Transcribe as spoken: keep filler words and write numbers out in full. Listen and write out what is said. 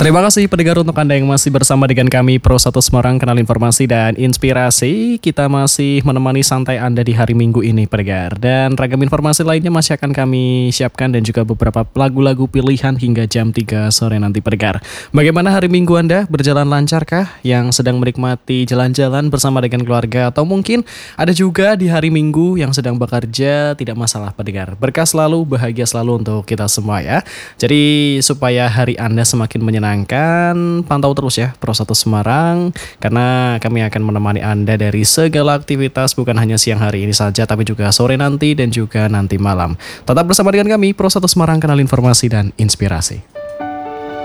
Terima kasih pendengar untuk Anda yang masih bersama dengan kami Pro satu Semarang, kenal informasi dan inspirasi. Kita masih menemani santai Anda di hari Minggu ini pendengar. Dan ragam informasi lainnya masih akan kami siapkan dan juga beberapa lagu-lagu pilihan hingga jam tiga sore nanti pendengar. Bagaimana hari Minggu Anda? Berjalan lancarkah? Yang sedang menikmati jalan-jalan bersama dengan keluarga, atau mungkin ada juga di hari Minggu yang sedang bekerja, tidak masalah pendengar. Berkah selalu, bahagia selalu untuk kita semua ya. Jadi supaya hari Anda semakin menyenangkan, pantau terus ya Pro satu Semarang, karena kami akan menemani Anda dari segala aktivitas, bukan hanya siang hari ini saja, tapi juga sore nanti dan juga nanti malam. Tetap bersama dengan kami Pro satu Semarang, kenal informasi dan inspirasi.